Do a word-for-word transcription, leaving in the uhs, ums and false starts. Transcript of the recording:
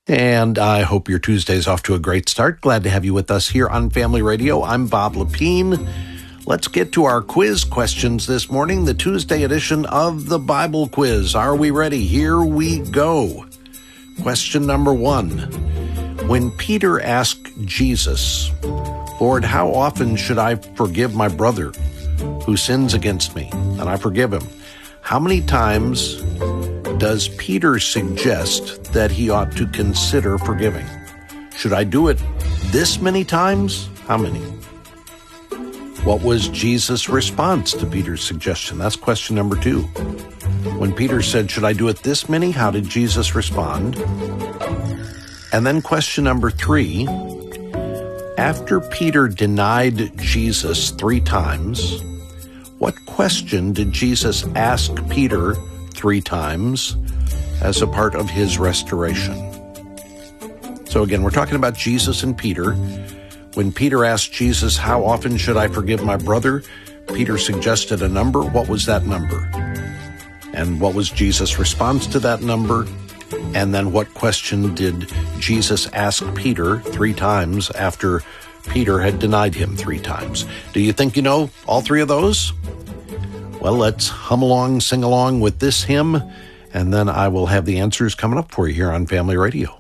And I hope your Tuesday's off to a great start. Glad to have you with us here on Family Radio. I'm Bob Lepine. Let's get to our quiz questions this morning, the Tuesday edition of the Bible Quiz. Are we ready? Here we go. Question number one. When Peter asked Jesus, Lord, how often should I forgive my brother who sins against me? And I forgive him. How many times does Peter suggest that he ought to consider forgiving? Should I do it this many times? How many? What was Jesus' response to Peter's suggestion? That's question number two. When Peter said, should I do it this many? How did Jesus respond? And then question number three, after Peter denied Jesus three times, what question did Jesus ask Peter three times as a part of his restoration? So again, we're talking about Jesus and Peter. When Peter asked Jesus, how often should I forgive my brother? Peter suggested a number. What was that number? And what was Jesus' response to that number? And then what question did Jesus ask Peter three times after Peter had denied him three times? Do you think you know all three of those? Well, let's hum along, sing along with this hymn, and then I will have the answers coming up for you here on Family Radio.